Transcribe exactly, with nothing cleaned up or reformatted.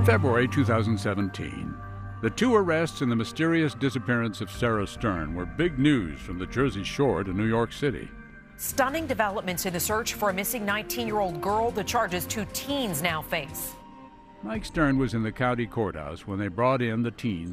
February two thousand seventeen. The two arrests and the mysterious disappearance of Sarah Stern were big news from the Jersey Shore to New York City. Stunning developments in the search for a missing nineteen-year-old girl, the charges two teens now face. Mike Stern was in the county courthouse when they brought in the teens